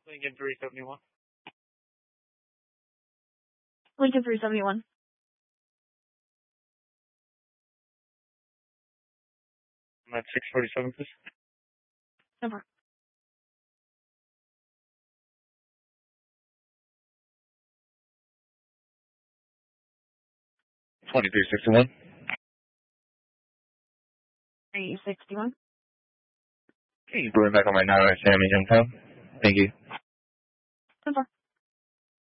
Lincoln 371. Lincoln 371. I'm at 647, please. Over. 2361. 361. Okay, going back on my 9 Sammy Youngtown. Thank you. Over.